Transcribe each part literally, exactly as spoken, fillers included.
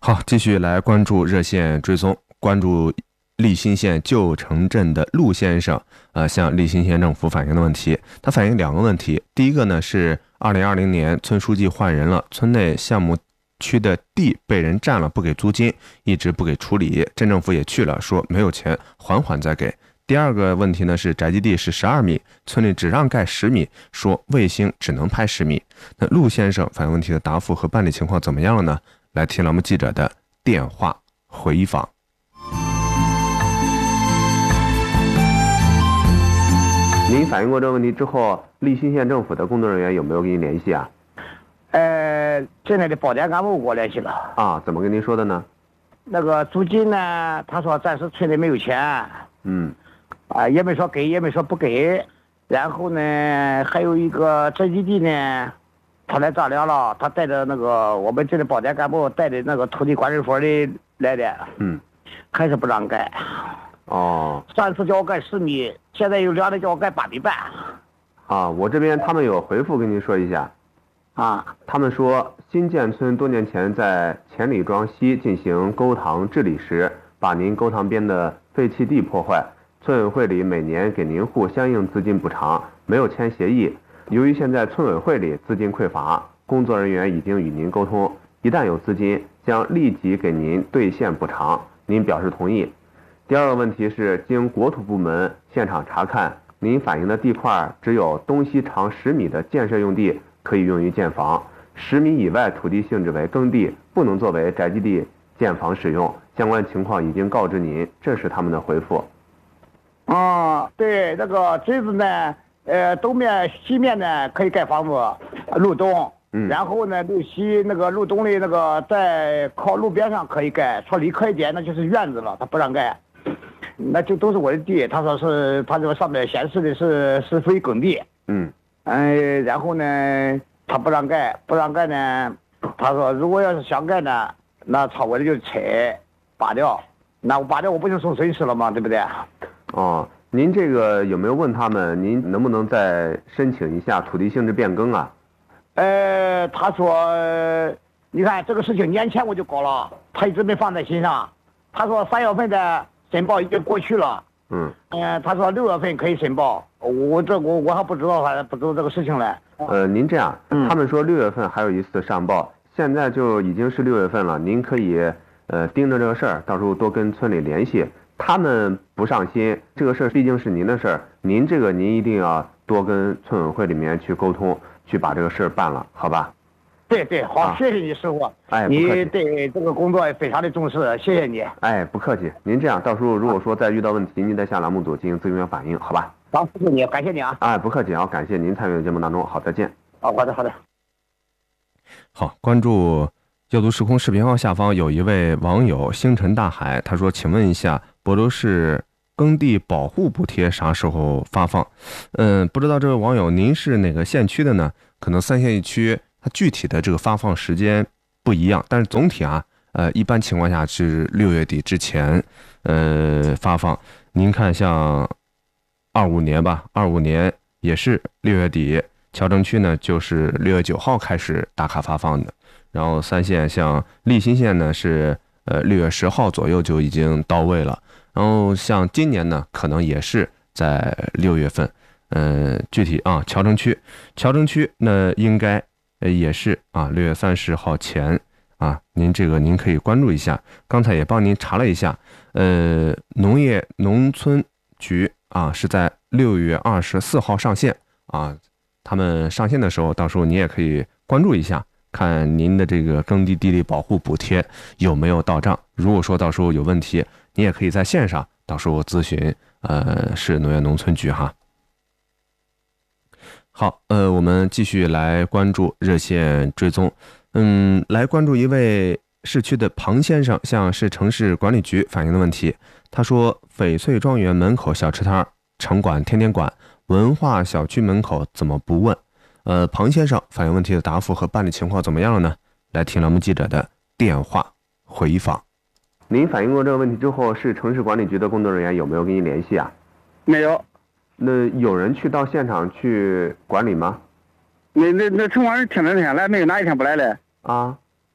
好，继续来关注热线追踪，关注利辛县旧城镇的陆先生，呃，向利辛县政府反映的问题。他反映两个问题，第一个呢是二零二零年村书记换人了，村内项目区的地被人占了，不给租金，一直不给处理，镇政府也去了，说没有钱，缓缓再给。第二个问题呢是宅基地是十二米，村里只让盖十米，说卫星只能拍十米。那陆先生反映问题的答复和办理情况怎么样了呢？来听栏目记者的电话回访。您反映过这个问题之后，利辛县政府的工作人员有没有跟您联系啊？ 呃，现在的保点干部给我联系了。 啊，怎么跟您说的呢？ 那个租金呢，他说暂时村里没有钱。 嗯。 啊，也没说给，也没说不给。然后呢，还有一个宅基地呢，他来丈量了，他带着那个我们这里保点干部带的那个土地管理所的来的。 嗯。 还是不让盖。 哦。 上次叫我盖十米，现在又量的叫我盖八米半。 啊，我这边他们有回复跟您说一下。 啊， 他们说新建村多年前在钱里庄西进行沟塘治理时，把您沟塘边的废弃地破坏，村委会里每年给您户相应资金补偿，没有签协议。由于现在村委会里资金匮乏，工作人员已经与您沟通，一旦有资金将立即给您兑现补偿，您表示同意。第二个问题是经国土部门现场查看，您反映的地块只有东西长十米的建设用地可以用于建房，十米以外土地性质为耕地，不能作为宅基地建房使用。相关情况已经告知您，这是他们的回复。 啊，对，那个侄子呢，呃，东面、西面呢可以盖房子，路东， 嗯， 然后呢，路西那个路东的那个在靠路边上可以盖，说离开一点那就是院子了，他不让盖，那就都是我的地。他说是，他这个上面显示的是是非耕地， 嗯， 哎，然后呢，他不让盖，不让盖呢，他说如果要是想盖呢，那朝我的就拆拔掉，那我拔掉我不就受损失了吗？对不对？ 哦，您这个有没有问他们，您能不能再申请一下土地性质变更啊？ 呃，他说，你看这个事情年前我就搞了，他一直没放在心上。他说三月份的申报已经过去了。 嗯。 呃，他说六月份可以申报，我这我我还不知道，还不知道这个事情嘞。 呃，您这样， 嗯、 他们说六月份还有一次上报，现在就已经是六月份了，您可以呃盯着这个事儿，到时候多跟村里联系。他们不上心，这个事儿毕竟是您的事儿，您这个您一定要多跟村委会里面去沟通，去把这个事儿办了，好吧？ 对对，好， 啊、 谢谢你师傅， 哎， 你对这个工作非常的重视，谢谢你。 哎，不客气，您这样到时候如果说再遇到问题，您再向栏目组进行咨询反映，好吧？ 好，谢谢你，感谢你啊。 哎，不客气啊，感谢您参与的节目当中，好，再见。 哦，好的好的。 好，关注耀读时空视频号下方有一位网友星辰大海，他说：“请问一下，亳州市耕地保护补贴啥时候发放？”嗯，不知道这位网友您是哪个县区的呢？可能三县一区它具体的这个发放时间不一样，但是总体啊，呃，一般情况下是六月底之前，呃，发放。您看，像二五年吧，二五年也是六月底，谯城区呢就是六月九号开始打卡发放的。然后三县像利辛县呢是呃六月十号左右就已经到位了，然后像今年呢可能也是在六月份，呃具体啊谯城区，谯城区那应该呃也是啊六月三十号前啊，您这个您可以关注一下。刚才也帮您查了一下，呃农业农村局啊是在六月二十四号上线啊，他们上线的时候，到时候你也可以关注一下。看您的这个耕地地力保护补贴有没有到账，如果说到时候有问题，你也可以在线上到时候咨询呃市农业农村局哈。好，呃我们继续来关注热线追踪，嗯来关注一位市区的庞先生向市城市管理局反映的问题。他说翡翠庄园门口小吃摊城管天天管，文化小区门口怎么不问？呃，庞先生反映问题的答复和办理情况怎么样了呢？来听栏目记者的电话回访。您反映过这个问题之后，市城市管理局的工作人员有没有跟您联系啊？ 没有。 那有人去到现场去管理吗？ 那那那城管天天天来，没有哪一天不来的。 啊，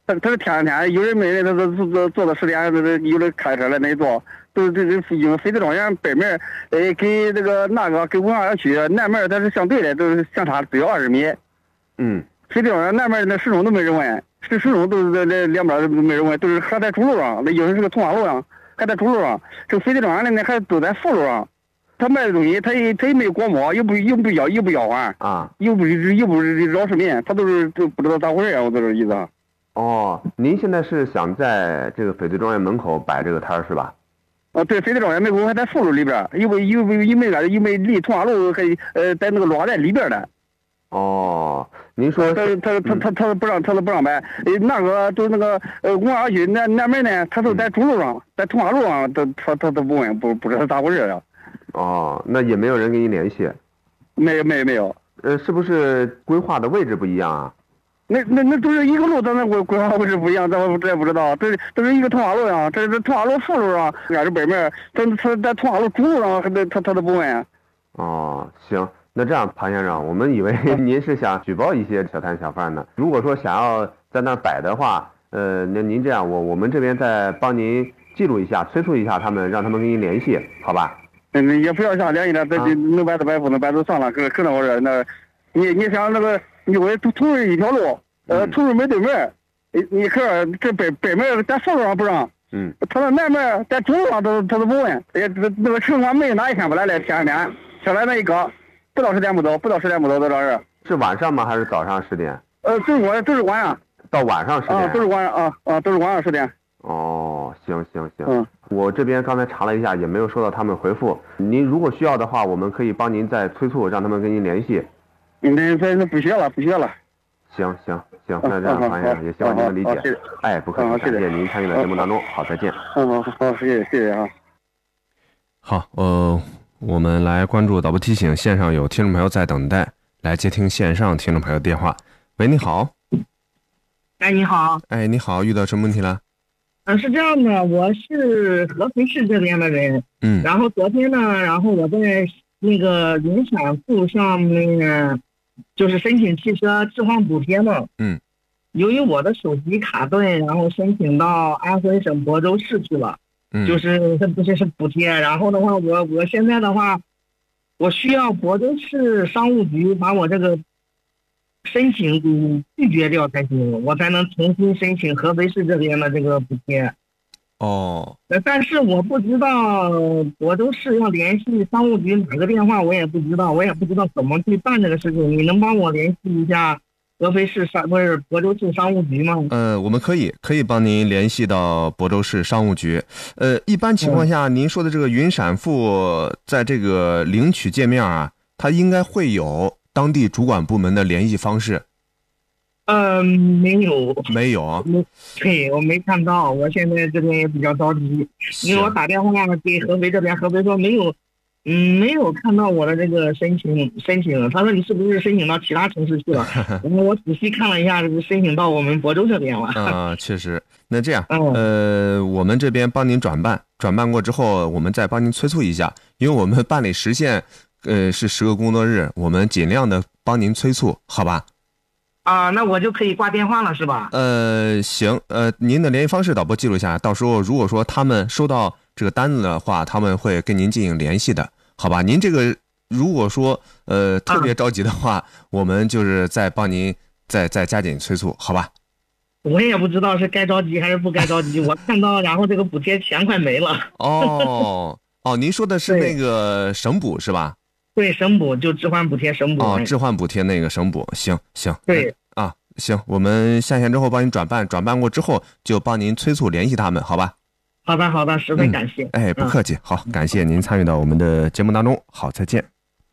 他他是天天有人没人，他都坐坐坐到十点，有人开车来那坐，都是这这因为飞地庄园北面，呃，跟这个那个跟文化园区南面它是相对的，都是相差只有二十米。 嗯， 飞地庄园南面那始终都没人问，是始终都是在那两边都没人问，都是还在主路上，那有的是个通马路上，还在主路上。这个飞地庄园那还都在副路上。他卖的东西，他也他也没有过目，又不又不要又不要还啊， 又不又不是扰市民，他都是都不知道咋回事啊，我这个意思。 哦，您现在是想在这个翡翠庄园门口摆这个摊儿是吧？ 啊，对，翡翠庄园门口还在副路里边，因为因为因为啥？因为离通马路还呃在那个落在里边的。 哦，您说他他他他他不让他都不让摆，呃那个都那个呃文化区南南门呢，他都在主路上，在通马路上，他他他都不问，不不知道咋回事啊。 哦，那也没有人跟你联系？ 没有没有没有。 呃，是不是规划的位置不一样啊？ 那那那都是一个路，咱那规规划位置不一样，咱我这也不知道。这都是一个通马路上，这是通马路副路上，俺是北面，他他在通马路主路上，他他他都不问。 哦，行，那这样，庞先生，我们以为您是想举报一些小摊小贩呢。如果说想要在那儿摆的话，呃，那您这样，我我们这边再帮您记录一下，催促一下他们，让他们跟您联系，好吧？ 嗯，也不要想联系了，这这能摆就摆，不能摆就算了，可可能我说那，你你想那个，因为同同是一条路，呃，同是没对面，你你看这北北面在副路上不让， 嗯， 他那南面在主路上他他都不问，也这那个城管没哪一天不来来，前两天前来那一个，不到十点不走，不到十点不走到这儿。 是晚上吗？还是早上十点？ 呃，都是晚都是晚上。 到晚上十点。 啊，都是晚上啊啊，都是晚上十点。 哦，行行行， 嗯， 我这边刚才查了一下，也没有收到他们回复。您如果需要的话，我们可以帮您再催促，让他们跟您联系。 嗯，那那那不需要了，不需要了。 行行行，那这样，庞先生也希望您能理解。哎，不客气，感谢您参与到节目当中，好，再见。 嗯，好，好，谢谢，谢谢啊。 好，呃，我们来关注导播提醒，线上有听众朋友在等待，来接听线上听众朋友电话。喂，你好。 哎，你好。 哎，你好，遇到什么问题了？ 嗯，是这样的，我是合肥市这边的人， 嗯， 然后昨天呢，然后我在那个云闪付上面就是申请汽车置换补贴嘛， 嗯， 由于我的手机卡顿，然后申请到安徽省亳州市去了， 嗯， 就是这不是是补贴，然后的话，我我现在的话，我需要亳州市商务局把我这个申请给拒绝掉才行，我才能重新申请合肥市这边的这个补贴。 哦， 但是我不知道亳州市要联系商务局哪个电话，我也不知道，我也不知道怎么去办这个事情。你能帮我联系一下合肥市商不是亳州市商务局吗？ 呃，我们可以可以帮您联系到亳州市商务局。呃，一般情况下，您说的这个云闪付在这个领取界面啊，它应该会有当地主管部门的联系方式。 呃，没有， 没有， 对，我没看到。我现在这边也比较着急，因为我打电话给合肥这边，合肥说没有，嗯，没有看到我的这个申请申请。他说你是不是申请到其他城市去了？然后我仔细看了一下，申请到我们亳州这边了。 啊，确实。那这样，呃，我们这边帮您转办，转办过之后，我们再帮您催促一下，因为我们办理时限，呃，是十个工作日，我们尽量的帮您催促，好吧？ 啊，那我就可以挂电话了，是吧？ 呃，行，呃，您的联系方式导播记录下，到时候如果说他们收到这个单子的话，他们会跟您进行联系的，好吧？您这个如果说呃特别着急的话，啊、我们就是再帮您再再加紧催促，好吧？ 我也不知道是该着急还是不该着急，我看到然后这个补贴钱快没了。 哦哦，您说的是那个省补是吧？ 对，省补就置换补贴省补。 哦，置换补贴那个省补，行行。 对、 嗯、啊，行，我们下线之后帮您转办，转办过之后就帮您催促联系他们，好吧？ 好的好的，十分感谢。 嗯、哎，不客气，嗯、好，感谢您参与到我们的节目当中，好，再见。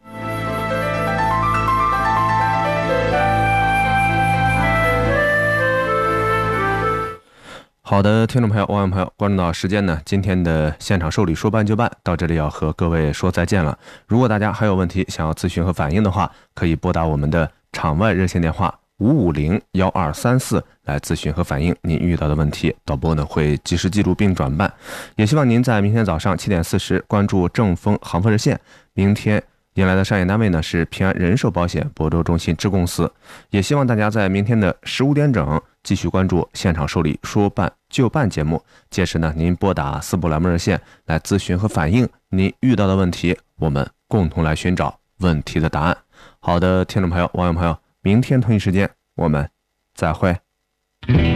好的，听众朋友、网友朋友，关注到时间呢，今天的现场受理说办就办到这里要和各位说再见了。如果大家还有问题想要咨询和反映的话，可以拨打我们的场外热线电话五五零幺二三四来咨询和反映您遇到的问题，导播呢会及时记录并转办。也希望您在明天早上七点四十关注正风航风热线，明天迎来的商业单位呢是平安人寿保险亳州中心支公司。也希望大家在明天的十五点整继续关注现场受理说办就办节目，届时呢您拨打四部栏目热线来咨询和反映您遇到的问题，我们共同来寻找问题的答案。好的，听众朋友、网友朋友，明天同一时间我们再会。